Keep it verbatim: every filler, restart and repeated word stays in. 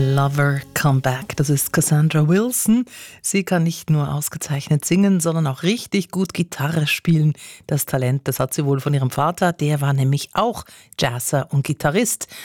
Lover Come Back, das ist Cassandra Wilson. Sie kann nicht nur ausgezeichnet singen, sondern auch richtig gut Gitarre spielen. Das Talent, das hat sie wohl von ihrem Vater, der war nämlich auch Jazzer und Gitarrist.